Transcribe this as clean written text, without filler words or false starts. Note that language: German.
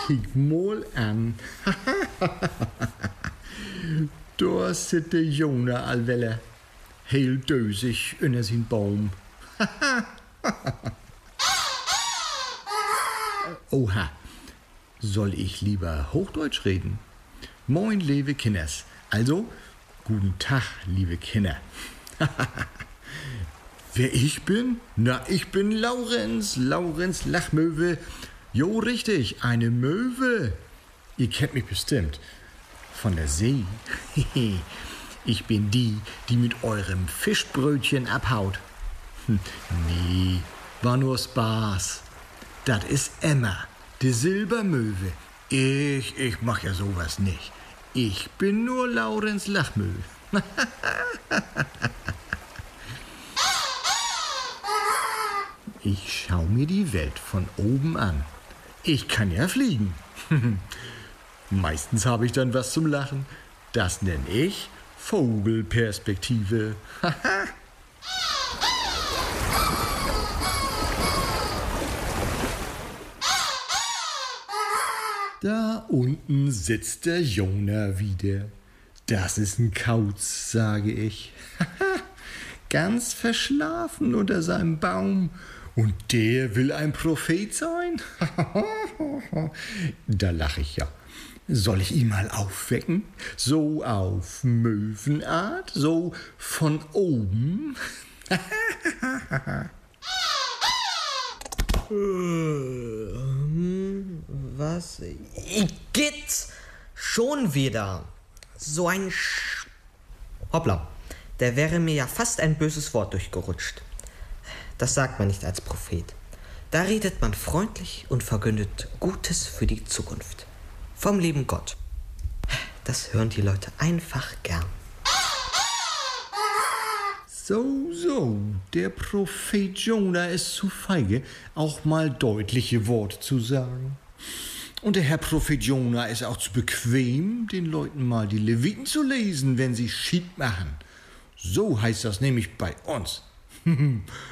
Kick mal an. Da sitzt der Jona allwelle, heel dösig unter sin Baum. Oha, soll ich lieber Hochdeutsch reden? Moin, liebe Kinders. Also, guten Tag, liebe Kinder. Wer ich bin? Na, ich bin Laurenz Lachmöwe. Jo, richtig, eine Möwe. Ihr kennt mich bestimmt. Von der See. Ich bin die mit eurem Fischbrötchen abhaut. Nee, war nur Spaß. Das ist Emma, die Silbermöwe. Ich mach ja sowas nicht. Ich bin nur Laurenz Lachmöwe. Ich schau mir die Welt von oben an. Ich kann ja fliegen. Meistens habe ich dann was zum Lachen. Das nenne ich Vogelperspektive. Da unten sitzt der Jona wieder. Das ist ein Kauz, sage ich. Ganz verschlafen unter seinem Baum. Und der will ein Prophet sein? Da lache ich ja. Soll ich ihn mal aufwecken? So auf Möwenart? So von oben? Was? Igitt! Schon wieder. So ein Hoppla. Da wäre mir ja fast ein böses Wort durchgerutscht. Das sagt man nicht als Prophet. Da redet man freundlich und verkündet Gutes für die Zukunft. Vom lieben Gott. Das hören die Leute einfach gern. So, der Prophet Jona ist zu feige, auch mal deutliche Worte zu sagen. Und der Herr Prophet Jona ist auch zu bequem, den Leuten mal die Leviten zu lesen, wenn sie Schied machen. So heißt das nämlich bei uns.